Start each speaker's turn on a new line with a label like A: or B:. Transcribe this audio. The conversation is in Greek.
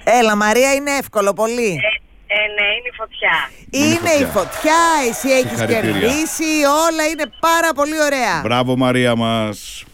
A: Έλα Μαρία, είναι εύκολο πολύ.
B: Ναι, είναι η φωτιά.
A: Είναι η φωτιά, εσύ έχεις κερδίσει, όλα είναι πάρα πολύ ωραία.
C: Μπράβο Μαρία μας.